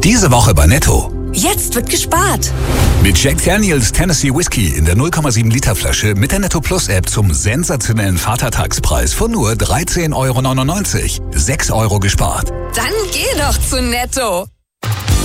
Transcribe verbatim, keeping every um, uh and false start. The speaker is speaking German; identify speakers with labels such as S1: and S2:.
S1: Diese Woche bei Netto.
S2: Jetzt wird gespart.
S1: Mit Jack Daniels Tennessee Whiskey in der null Komma sieben Liter Flasche mit der Netto Plus App zum sensationellen Vatertagspreis von nur dreizehn Euro neunundneunzig. sechs Euro gespart.
S2: Dann geh doch zu Netto.